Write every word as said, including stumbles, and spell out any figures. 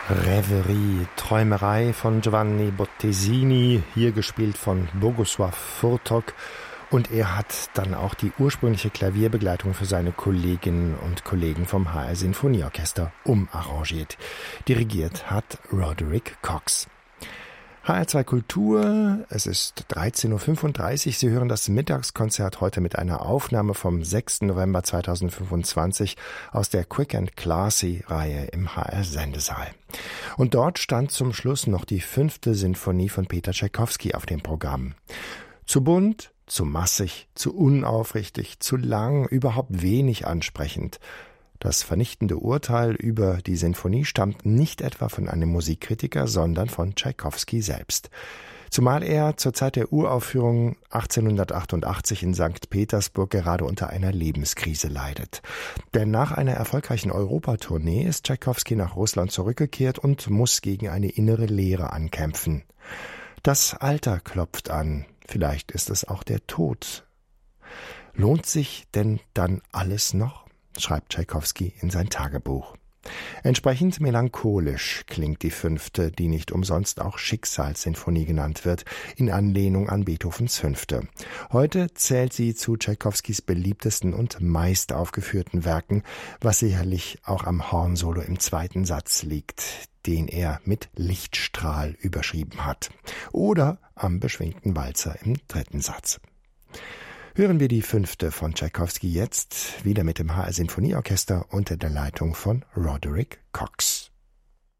Reverie, Träumerei von Giovanni Bottesini, hier gespielt von Bogusław Furtok. Und er hat dann auch die ursprüngliche Klavierbegleitung für seine Kolleginnen und Kollegen vom H R Sinfonieorchester umarrangiert. Dirigiert hat Roderick Cox. H R zwei Kultur, es ist dreizehn Uhr fünfunddreißig. Sie hören das Mittagskonzert heute mit einer Aufnahme vom sechsten November zweitausendfünfundzwanzig aus der Quick and Classy-Reihe im H R-Sendesaal. Und dort stand zum Schluss noch die fünfte Sinfonie von Peter Tschaikowski auf dem Programm. Zu bunt, zu massig, zu unaufrichtig, zu lang, überhaupt wenig ansprechend. Das vernichtende Urteil über die Sinfonie stammt nicht etwa von einem Musikkritiker, sondern von Tschaikowski selbst. Zumal er zur Zeit der Uraufführung achtzehnhundertachtundachtzig in Sankt Petersburg gerade unter einer Lebenskrise leidet. Denn nach einer erfolgreichen Europatournee ist Tschaikowski nach Russland zurückgekehrt und muss gegen eine innere Leere ankämpfen. Das Alter klopft an, vielleicht ist es auch der Tod. Lohnt sich denn dann alles noch? Schreibt Tschaikowski in sein Tagebuch. Entsprechend melancholisch klingt die fünfte, die nicht umsonst auch Schicksalssinfonie genannt wird, in Anlehnung an Beethovens fünfte. Heute zählt sie zu Tschaikowskis beliebtesten und meist aufgeführten Werken, was sicherlich auch am Hornsolo im zweiten Satz liegt, den er mit Lichtstrahl überschrieben hat, oder am beschwingten Walzer im dritten Satz. Hören wir die fünfte von Tschaikowski jetzt, wieder mit dem H R Sinfonieorchester unter der Leitung von Roderick Cox.